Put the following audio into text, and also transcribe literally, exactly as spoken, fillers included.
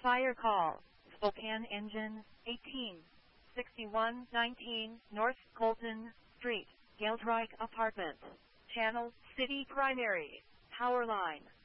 Fire call. Spokane Engine, eighteen sixty-one nineteen North Colton Street, Geldreich Apartment. Channel, City Primary. Power line.